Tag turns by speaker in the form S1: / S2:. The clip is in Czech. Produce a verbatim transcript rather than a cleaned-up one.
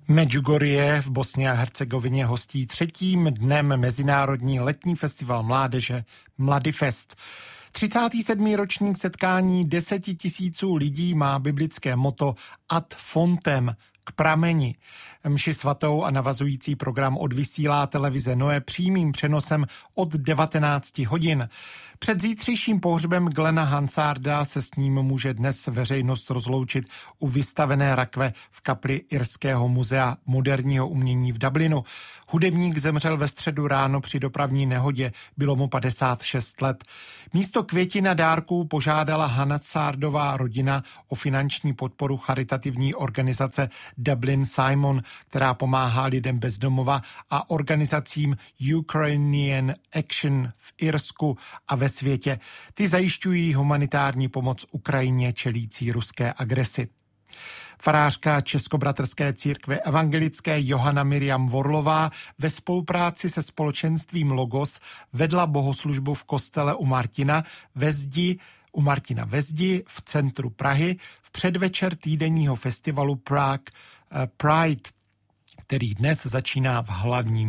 S1: Medjugorje v Bosně a Hercegovině hostí třetím dnem Mezinárodní letní festival mládeže Mladifest. třicátý sedmý ročník setkání desetitisíců lidí má biblické motto Ad fontem, k prameni. Mši svatou a navazující program odvysílá televize Noe přímým přenosem od devatenácti hodin. Před zítřejším pohřbem Glena Hansarda se s ním může dnes veřejnost rozloučit u vystavené rakve v kapli Irského muzea moderního umění v Dublinu. Hudebník zemřel ve středu ráno při dopravní nehodě, bylo mu padesát šest let. Místo květin a dárků požádala Hansardová rodina o finanční podporu charitativní organizace Dublin Simon, která pomáhá lidem bez domova, a organizacím Ukrainian Action v Irsku a ve světě. Ty zajišťují humanitární pomoc Ukrajině čelící ruské agresi. Farářka Českobratrské církve evangelické Johana Miriam Vorlová ve spolupráci se společenstvím Logos vedla bohoslužbu v kostele u Martina ve Zdi, u Martina ve Zdi v centru Prahy v předvečer týdenního festivalu Prague Pride, který dnes začíná v hlavním